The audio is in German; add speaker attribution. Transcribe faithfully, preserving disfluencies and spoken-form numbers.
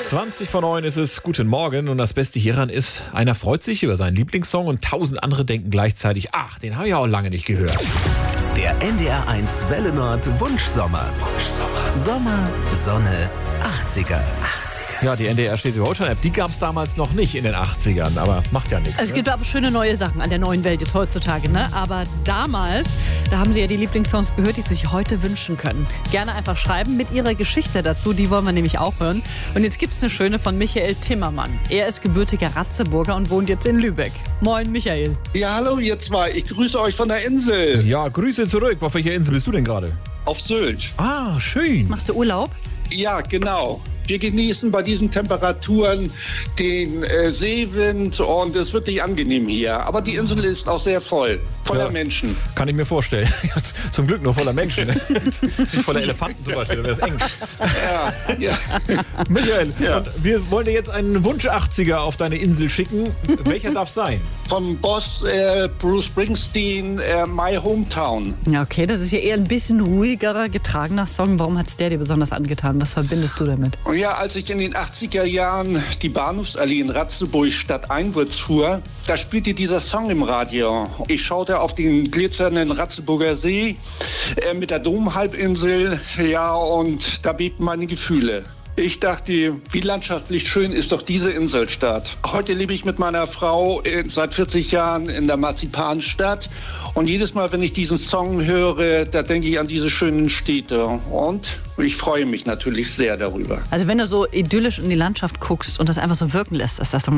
Speaker 1: zwanzig vor neun ist es. Guten Morgen. Und das Beste hieran ist, einer freut sich über seinen Lieblingssong und tausend andere denken gleichzeitig, ach, den habe ich auch lange nicht gehört.
Speaker 2: Der N D R eins Welle Nord Wunschsommer. Wunschsommer. Sommer, Sonne, achtziger. achtziger.
Speaker 1: Ja, die N D R Schleswig-Holstein-App, die gab es damals noch nicht in den achtzigern, aber macht ja nichts.
Speaker 3: Es
Speaker 1: ne?
Speaker 3: gibt aber schöne neue Sachen an der neuen Welt jetzt heutzutage, ne? Aber damals, da haben Sie ja die Lieblingssongs gehört, die Sie sich heute wünschen können. Gerne einfach schreiben mit Ihrer Geschichte dazu, die wollen wir nämlich auch hören. Und jetzt gibt es eine schöne von Michael Timmermann. Er ist gebürtiger Ratzeburger und wohnt jetzt in Lübeck. Moin, Michael.
Speaker 4: Ja, hallo ihr zwei. Ich grüße euch von der Insel.
Speaker 1: Ja, Grüße zurück. Auf welcher Insel bist du denn gerade?
Speaker 4: Auf Sylt.
Speaker 1: Ah, schön.
Speaker 3: Machst du Urlaub?
Speaker 4: Ja, genau. Wir genießen bei diesen Temperaturen den äh, Seewind und es ist wirklich angenehm hier. Aber die Insel ist auch sehr voll, voller
Speaker 1: Ja,
Speaker 4: Menschen.
Speaker 1: Kann ich mir vorstellen. Zum Glück nur voller Menschen. Ne? Nicht voller Elefanten zum Beispiel, das ist eng.
Speaker 4: Ja, ja.
Speaker 1: Michael,
Speaker 4: Ja.
Speaker 1: und wir wollen dir jetzt einen Wunsch-achtziger auf deine Insel schicken. Welcher darf sein?
Speaker 4: Vom Boss äh, Bruce Springsteen, äh, My Hometown.
Speaker 3: Ja, okay, das ist ja eher ein bisschen ruhigerer, getragener Song. Warum hat es der dir besonders angetan? Was verbindest du damit?
Speaker 4: Und ja, als ich in den achtziger Jahren die Bahnhofsallee in Ratzeburg stadteinwärts fuhr, da spielte dieser Song im Radio. Ich schaute auf den glitzernden Ratzeburger See äh, mit der Domhalbinsel, ja, und da bebten meine Gefühle. Ich dachte, wie landschaftlich schön ist doch diese Inselstadt. Heute lebe ich mit meiner Frau äh, seit vierzig Jahren in der Marzipanstadt. Und jedes Mal, wenn ich diesen Song höre, da denke ich an diese schönen Städte. Und ich freue mich natürlich sehr darüber.
Speaker 3: Also wenn du so idyllisch in die Landschaft guckst und das einfach so wirken lässt, ist das Song